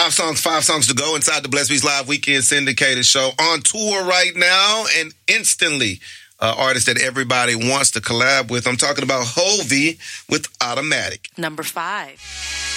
Five songs to go inside the Blessed Beats Live Weekend Syndicated Show. On tour right now and instantly artist that everybody wants to collab with. I'm talking about Hovey with Automatic. Number 5.